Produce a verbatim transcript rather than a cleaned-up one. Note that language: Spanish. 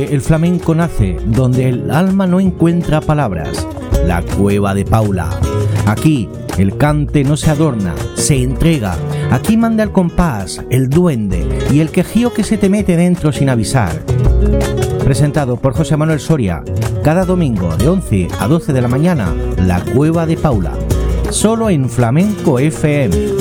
El flamenco nace donde el alma no encuentra palabras. La cueva de Paula. Aquí el cante no se adorna, se entrega. Aquí manda el compás, el duende y el quejío que se te mete dentro sin avisar. Presentado por José Manuel Soria, cada domingo de once a doce de la mañana, La Cueva de Paula. Solo en Flamenco F M.